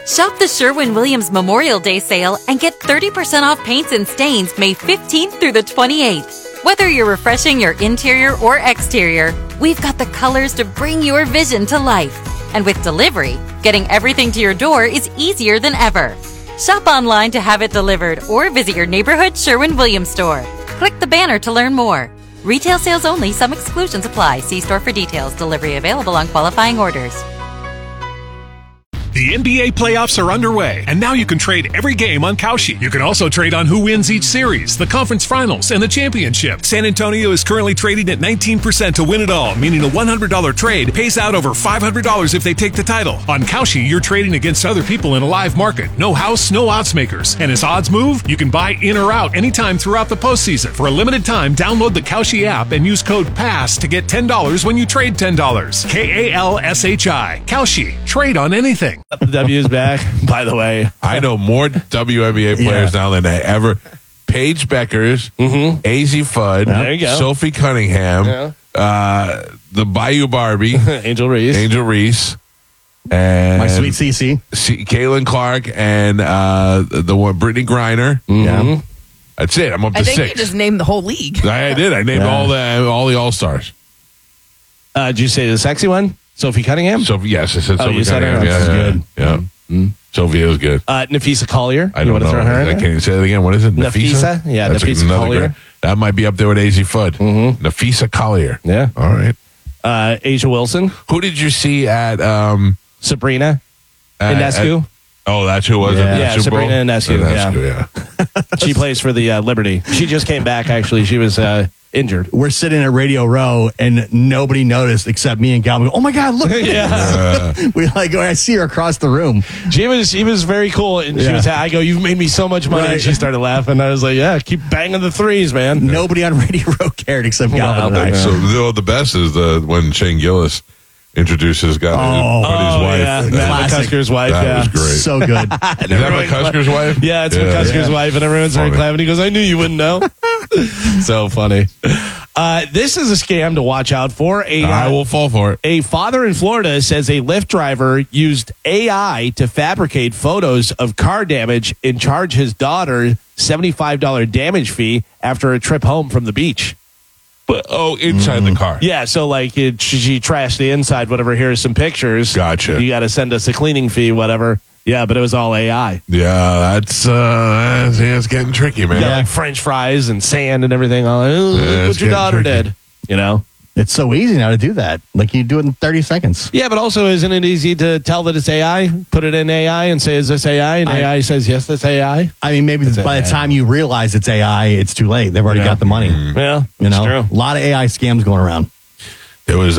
Shop the Sherwin-Williams Memorial Day sale and get 30% off paints and stains May 15th through the 28th. Whether you're refreshing your interior or exterior, we've got the colors to bring your vision to life. And with delivery, getting everything to your door is easier than ever. Shop online to have it delivered or visit your neighborhood Sherwin-Williams store. Click the banner to learn more. Retail sales only. Some exclusions apply. See store for details. Delivery available on qualifying orders. The NBA playoffs are underway, and now you can trade every game on Kalshi. You can also trade on who wins each series, the conference finals, and the championship. San Antonio is currently trading at 19% to win it all, meaning a $100 trade pays out over $500 if they take the title. On Kalshi, you're trading against other people in a live market. No house, no odds makers. And as odds move, you can buy in or out anytime throughout the postseason. For a limited time, download the Kalshi app and use code PASS to get $10 when you trade $10. KALSHI. Kalshi. Trade on anything. The W is back, by the way. I know more WNBA players now than I ever. Paige Beckers, AZ Fudd, There you go. Sophie Cunningham, the Bayou Barbie, Angel Reese, and My sweet CC. Caitlin Clark, and the one Brittany Griner. Yeah. That's it. I'm up to I think six. you just named the whole league. I did. I named all the All-Stars. Did you say the sexy one? Sophie Cunningham? Yes, I said Sophie you said her? Cunningham. That's Yeah, good. yeah. Sophia was good. Nafisa Collier. I don't wanna know. throw her in I there? can't even say it again. What is it? Nafisa? Yeah, That's Nafisa another Collier. great- That might be up there with AZ Fudd. Nafisa Collier. Yeah. All right. Asia Wilson. Who did you see at Sabrina Ionescu. that's who was it? Yeah, Super Bowl? Sabrina Ionescu, Yeah. She plays for the Liberty. She just came back, actually. She was injured. We're sitting at Radio Row and nobody noticed except me and Gal. We go, oh my God, look. Yeah. We I see her across the room. She was very cool. And she Yeah. was, I go, you've made me so much money. Right. And she started laughing. I was like, yeah, keep banging the threes, man. Nobody on Radio Row cared except Galvin and I. So the best is when Shane Gillis introduces buddy's wife. Yeah. Matt Classic. McCusker's wife. That yeah. was great. So good. Is that McCusker's wife? Yeah, it's McCusker's wife, and everyone started Funny. clapping. He goes, I knew you wouldn't know. So funny. This is a scam to watch out for. I will fall for it. A father in Florida says a Lyft driver used AI to fabricate photos of car damage and charge his daughter $75 damage fee after a trip home from the beach. But inside the car. Yeah, so she trashed the inside, whatever. Here's some pictures. Gotcha. You got to send us a cleaning fee, whatever. Yeah, but it was all AI. Yeah, that's it's getting tricky, man. Yeah, like French fries and sand and everything. All it's what your daughter getting did, you know? It's so easy now to do that. Like you do it in 30 seconds. Yeah, but also isn't it easy to tell that it's AI? Put it in AI and say, is this AI? And AI says, yes, that's AI. I mean, maybe by the time you realize it's AI, it's too late. They've already got the money. Yeah, You know, true. a lot of AI scams going around. There was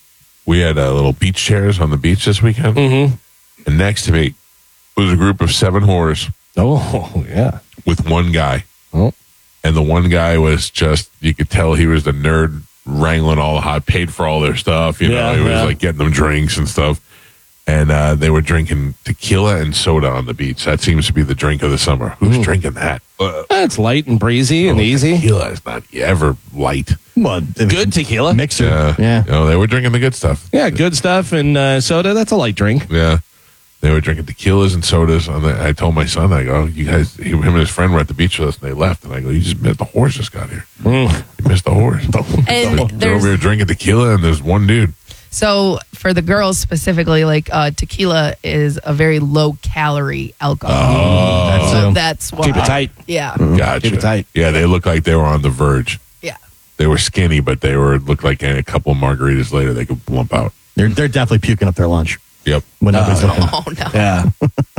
we had little beach chairs on the beach this weekend. Mm-hmm. And next to me was a group of 7 whores Oh, yeah. with one guy. Oh. And the one guy was just, you could tell he was the nerd wrangling all the hot, paid for all their stuff. You know, Yeah, he was yeah. like getting them drinks and stuff. And they were drinking tequila and soda on the beach. That seems to be the drink of the summer. Who's drinking that? It's light and breezy and easy. Tequila is not ever light. Well, Good tequila. mixer. Yeah. No, they were drinking the good stuff. Yeah, good stuff. And soda, that's a light drink. Yeah. They were drinking tequilas and sodas. I told my son, I go, you guys, him and his friend were at the beach with us, and they left. And I go, you just missed the horse just got here. You missed the horse. And They're over here drinking tequila, and there's one dude. So for the girls specifically, tequila is a very low calorie alcohol. So that's why. Keep it tight. Yeah. Gotcha. Keep it tight. Yeah, they looked like they were on the verge. Yeah. They were skinny, but looked like a couple of margaritas later they could lump out. They're definitely puking up their lunch Yep. when nobody's looking. Oh no. Yeah.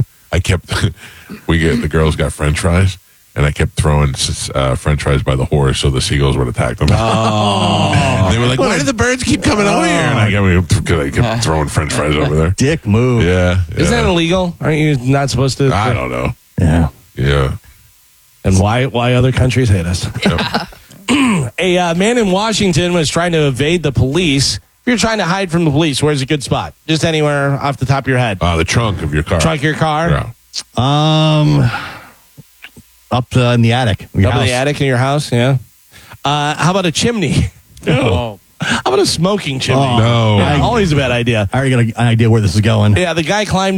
I kept, the girls got French fries, and I kept throwing French fries by the horse so the seagulls would attack them. And they were like, why do the birds keep coming over here? And I kept throwing French fries over there. Dick move. Yeah. Isn't that illegal? Aren't you not supposed to? I don't know. Yeah. Yeah. And why other countries hate us? A man in Washington was trying to evade the police. If you're trying to hide from the police, where's a good spot? Just anywhere off the top of your head. The trunk of your car. Trunk of your car? Yeah. Up in the attic. of your Up in the house. attic in your house, yeah. How about a chimney? No. How about a smoking chimney? Oh, No. Yeah, always a bad idea. I already got an idea where this is going. Yeah, the guy climbed